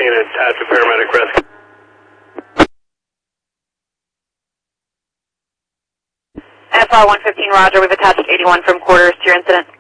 attach a paramedic rescue. FR 115, roger. We've attached 81 from quarters to your incident.